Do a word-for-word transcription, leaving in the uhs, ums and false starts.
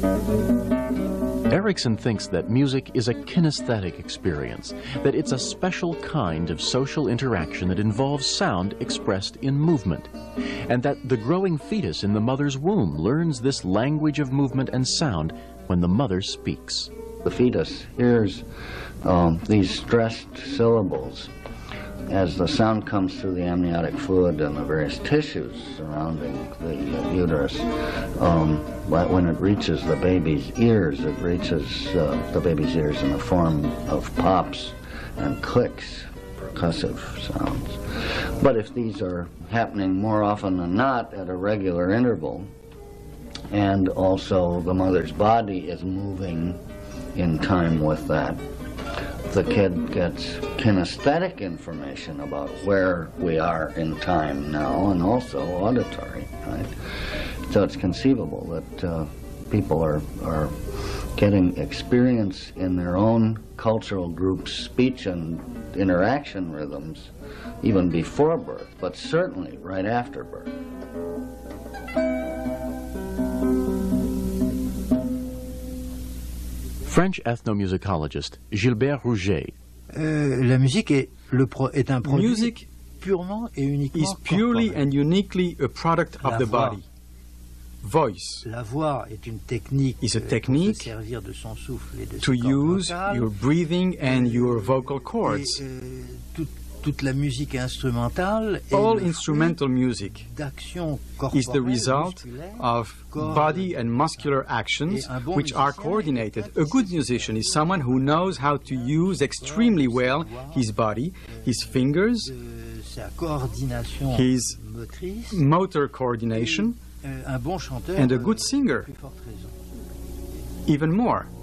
Erikson thinks that music is a kinesthetic experience, that it's a special kind of social interaction that involves sound expressed in movement, and that the growing fetus in the mother's womb learns this language of movement and sound when the mother speaks. The fetus hears um, these stressed syllables as the sound comes through the amniotic fluid and the various tissues surrounding the uh, uterus. Um, but when it reaches the baby's ears, it reaches uh, the baby's ears in the form of pops and clicks, percussive sounds. But if these are happening more often than not at a regular interval, and also the mother's body is moving in time with that, the kid gets kinesthetic information about where we are in time now, and also auditory, right? So it's conceivable that uh, people are, are getting experience in their own cultural group's speech and interaction rhythms even before birth, but certainly right after birth. French ethnomusicologist Gilbert Rouget. Euh, la musique est, le pro, est un produit Music purement et uniquement is purely corporel. and uniquely a product La of the voix. body. Voice La voix est une technique is a euh, pour technique se servir de son souffle et de to ses cordes use vocales. your breathing and your vocal cords. Et, euh, toute, toute la musique instrumentale est All le instrumental fruit music d'actions is the corporelles, result musculaires, of cordes, body and muscular actions Et un bon which are musicien coordinated. est A good musician is someone who knows how to use extremely well his body, his fingers, de sa coordination his motrice. motor coordination, Euh, un bon chanteur, and a euh, good singer. plus forte raison. even more.